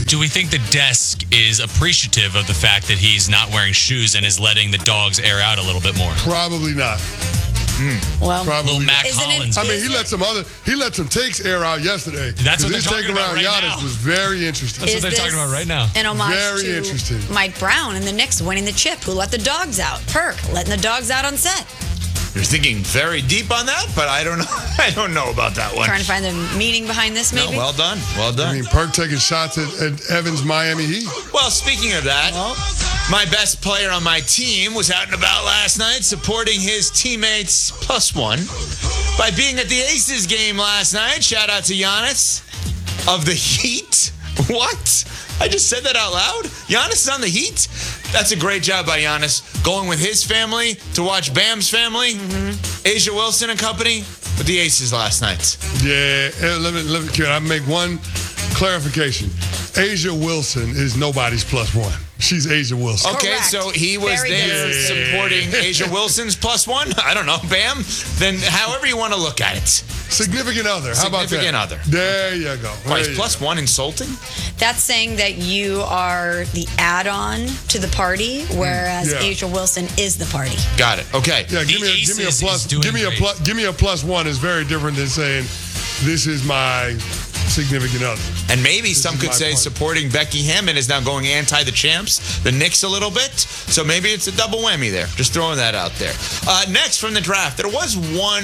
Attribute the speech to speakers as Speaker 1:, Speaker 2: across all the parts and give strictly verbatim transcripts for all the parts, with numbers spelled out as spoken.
Speaker 1: Do we think the desk is appreciative of the fact that he's not wearing shoes and is letting the dogs air out a little bit more?
Speaker 2: Probably not.
Speaker 3: Mm.
Speaker 2: Well, Probably
Speaker 1: little Mac
Speaker 2: not.
Speaker 1: Hollins.
Speaker 2: I mean, he let some other he let some takes air out yesterday.
Speaker 1: That's what they're
Speaker 2: his
Speaker 1: talking
Speaker 2: take
Speaker 1: about
Speaker 2: around
Speaker 1: right
Speaker 2: Giannis
Speaker 1: now.
Speaker 2: was very interesting.
Speaker 1: That's
Speaker 4: Is
Speaker 1: what they're talking about right now.
Speaker 4: An homage
Speaker 2: Very
Speaker 4: to
Speaker 2: interesting.
Speaker 4: Mike Brown and the Knicks winning the chip, who let the dogs out. Perk letting the dogs out on set.
Speaker 3: You're thinking very deep on that, but I don't know. I don't know about that one.
Speaker 4: Trying to find the meaning behind this, maybe?
Speaker 3: No, well done. Well done.
Speaker 2: I mean, Perk taking shots at, at Evans' Miami Heat.
Speaker 3: Well, speaking of that, my best player on my team was out and about last night supporting his teammates plus one by being at the Aces game last night. Shout out to Giannis of the Heat. What? I just said that out loud? Giannis is on the Heat? That's a great job by Giannis. Going with his family to watch Bam's family, mm-hmm. Asia Wilson and company, with the Aces last night.
Speaker 2: Yeah, let me, let me, can I make one clarification? Asia Wilson is nobody's plus one. She's Asia Wilson.
Speaker 3: Okay,
Speaker 4: Correct.
Speaker 3: so he was
Speaker 4: Very
Speaker 3: there
Speaker 4: good.
Speaker 3: supporting Asia Wilson's plus one? I don't know, Bam. Then however you want to look at it.
Speaker 2: Significant other. How about that?
Speaker 3: Significant other.
Speaker 2: There you go.
Speaker 3: Why, is
Speaker 2: There you
Speaker 3: plus
Speaker 2: go.
Speaker 3: one insulting?
Speaker 4: That's saying that you are the add-on to the party, whereas
Speaker 2: Yeah.
Speaker 4: Asia Wilson is the party.
Speaker 3: Got it. Okay.
Speaker 2: Yeah, give
Speaker 1: The
Speaker 2: me, a, give me a
Speaker 1: Aces
Speaker 2: plus.
Speaker 1: is doing
Speaker 2: Give me a
Speaker 1: great.
Speaker 2: plus. Give me a plus one is very different than saying this is my significant other.
Speaker 3: And maybe
Speaker 2: This
Speaker 3: some
Speaker 2: is
Speaker 3: could
Speaker 2: my
Speaker 3: say
Speaker 2: point.
Speaker 3: supporting Becky Hammond is now going anti the champs, the Knicks a little bit. So maybe it's a double whammy there. Just throwing that out there. Uh, next from the draft, there was one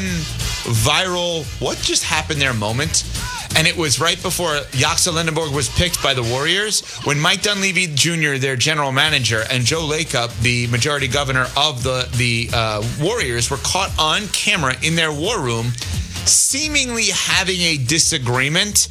Speaker 3: viral what just happened there moment. And it was right before Yaxa Lindenberg was picked by the Warriors when Mike Dunleavy Junior, their general manager, and Joe Lacob, the majority governor of the, the uh, Warriors, were caught on camera in their war room seemingly having a disagreement.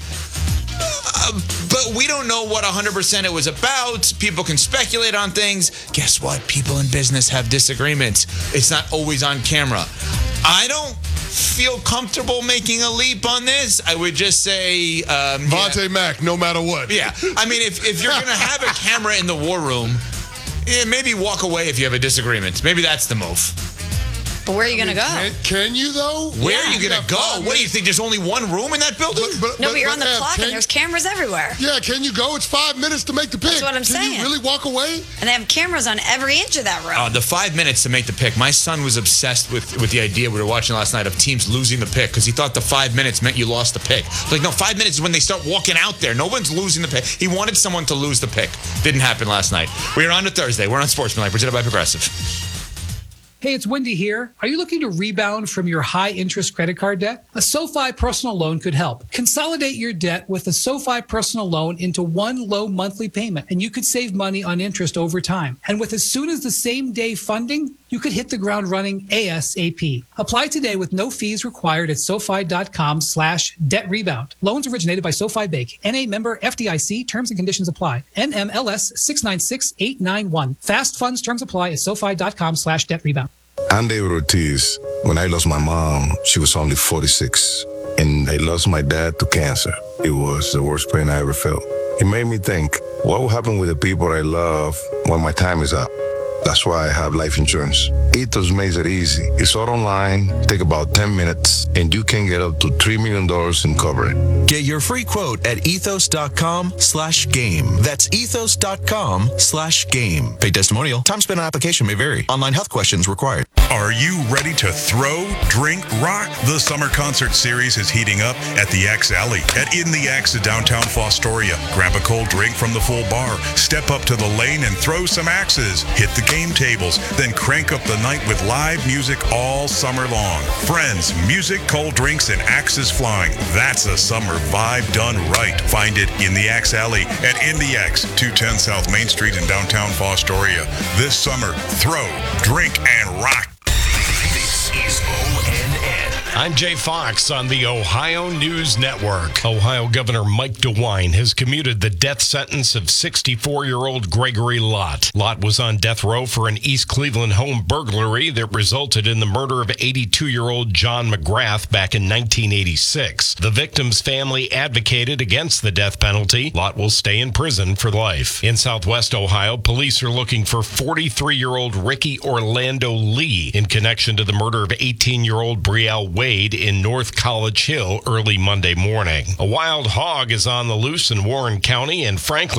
Speaker 3: Uh, but we don't know what one hundred percent it was about. People can speculate on things. Guess what? People in business have disagreements. It's not always on camera. I don't feel comfortable making a leap on this. I would just say... Um,
Speaker 2: Vontae
Speaker 3: yeah.
Speaker 2: Mack, no matter what.
Speaker 3: Yeah. I mean, if, if you're going to have a camera in the war room, yeah, maybe walk away if you have a disagreement. Maybe that's the move.
Speaker 4: But where are you going to go?
Speaker 2: Can, can you, though?
Speaker 3: Where
Speaker 4: Yeah.
Speaker 3: are you going
Speaker 2: Yeah,
Speaker 3: to go?
Speaker 2: five
Speaker 3: What do you
Speaker 2: minutes.
Speaker 3: think? There's only one room in that building?
Speaker 2: But, but,
Speaker 4: no, but you're on the
Speaker 2: Ev,
Speaker 4: clock
Speaker 2: can-
Speaker 4: and there's cameras everywhere.
Speaker 2: Yeah, can you go? It's five minutes to make the pick.
Speaker 4: That's what I'm
Speaker 2: can
Speaker 4: saying.
Speaker 2: you really walk away?
Speaker 4: And they have cameras on every inch of that room.
Speaker 3: Uh, the five minutes to make the pick. My son was obsessed with, with the idea we were watching last night of teams losing the pick because he thought the five minutes meant you lost the pick. Like, no, five minutes is when they start walking out there. No one's losing the pick. He wanted someone to lose the pick. Didn't happen last night. We are on to Thursday. We're on Sportsmanlike, presented by Progressive.
Speaker 5: Hey, it's Wendy here. Are you looking to rebound from your high-interest credit card debt? A SoFi personal loan could help. Consolidate your debt with a SoFi personal loan into one low monthly payment, and you could save money on interest over time. And with as soon as the same day funding, you could hit the ground running ASAP. Apply today with no fees required at SoFi.com slash debt rebound. Loans originated by SoFi Bank. N A member F D I C. Terms and conditions apply. N M L S six nine six eight nine one. Fast funds terms apply at SoFi.com slash debt rebound.
Speaker 6: I'm David Ortiz. When I lost my mom, she was only forty-six. And I lost my dad to cancer. It was the worst pain I ever felt. It made me think, what will happen with the people I love when my time is up? That's why I have life insurance. Ethos makes it easy. It's all online, take about ten minutes, and you can get up to three million dollars in coverage.
Speaker 7: Get your free quote at ethos.com slash game. That's ethos.com slash game. Paid testimonial. Time spent on application may vary. Online health questions required.
Speaker 8: Are you ready to throw, drink, rock? The summer concert series is heating up at the X Alley at In the X in downtown Fostoria. Grab a cold drink from the full bar, step up to the lane and throw some axes, hit the game tables, then crank up the night with live music all summer long. Friends, music, cold drinks, and axes flying. That's a summer vibe done right. Find it in the X Alley at In the X, two ten South Main Street in downtown Fostoria. This summer, throw, drink, and rock.
Speaker 9: This is O N N.
Speaker 10: I'm Jay Fox on the Ohio News Network. Ohio Governor Mike DeWine has commuted the death sentence of sixty-four-year-old Gregory Lott. Lott was on death row for an East Cleveland home burglary that resulted in the murder of eighty-two-year-old John McGrath back in nineteen eighty-six. The victim's family advocated against the death penalty. Lott will stay in prison for life. In Southwest Ohio, police are looking for forty-three-year-old Ricky Orlando Lee in connection to the murder of eighteen-year-old Brielle Wade in North College Hill early Monday morning. A wild hog is on the loose in Warren County and Franklin.